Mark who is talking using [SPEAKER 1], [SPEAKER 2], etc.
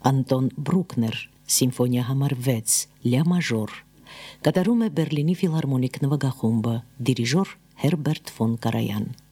[SPEAKER 1] Անտոն Բրուկներ, սիմֆոնիա համար 6, լյա մաժոր, կատարում է Բերլինի ֆիլհարմոնիկ նվագախումբը, դիրիժոր Հերբերտ ֆոն Կարայան։